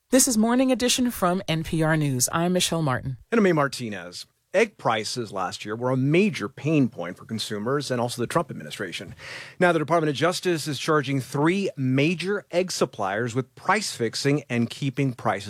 This is Morning Edition from NPR News. I'm Michelle Martin. And I'm A. Martinez. Egg prices last year were a major pain point for consumers and also the Trump administration. Now, the Department of Justice is charging 3 major egg suppliers with price fixing and keeping prices